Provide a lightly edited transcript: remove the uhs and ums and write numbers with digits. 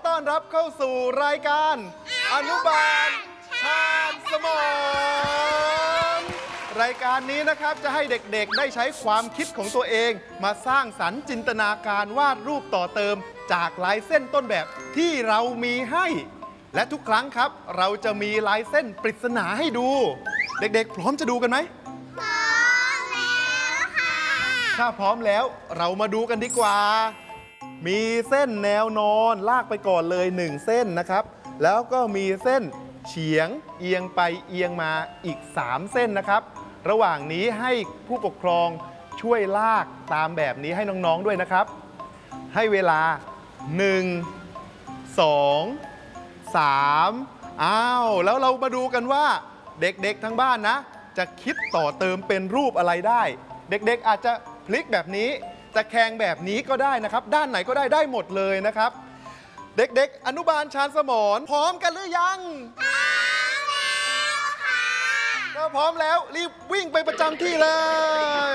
ต้อนรับเข้าสู่รายการอนุบาลชาญสมองรายการนี้นะครับจะให้เด็กๆได้ใช้ความคิดของตัวเองมาสร้างสรรค์จินตนาการวาดรูปต่อเติมจากลายเส้นต้นแบบที่เรามีให้และทุกครั้งครับเราจะมีลายเส้นปริศนาให้ดูเด็กๆพร้อมจะดูกันไหมพร้อมแล้วค่ะถ้าพร้อมแล้วเรามาดูกันดีกว่ามีเส้นแนวนอนลากไปก่อนเลย1เส้นนะครับแล้วก็มีเส้นเฉียงเอียงไปเอียงมาอีก3เส้นนะครับระหว่างนี้ให้ผู้ปกครองช่วยลากตามแบบนี้ให้น้องๆด้วยนะครับให้เวลา1 2 3อ้าวแล้วเรามาดูกันว่าเด็กๆทั้งบ้านนะจะคิดต่อเติมเป็นรูปอะไรได้เด็กๆอาจจะพลิกแบบนี้ตะแคงแบบนี้ก็ได้นะครับด้านไหนก็ได้หมดเลยนะครับเด็กๆอนุบาลชาญสมรพร้อมกันหรือยังพร้อมแล้วค่ะถ้าพร้อมแล้วรีบวิ่งไปประจำที่เลย